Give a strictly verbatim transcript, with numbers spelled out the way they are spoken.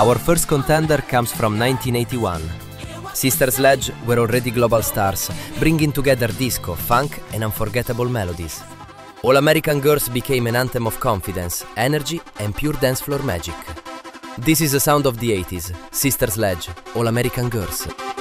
Our first contender comes from nineteen eighty-one. Sister Sledge were already global stars, bringing together disco, funk and unforgettable melodies. All American Girls became an anthem of confidence, energy and pure dance floor magic. This is the sound of the eighties. Sister Sledge, All American Girls.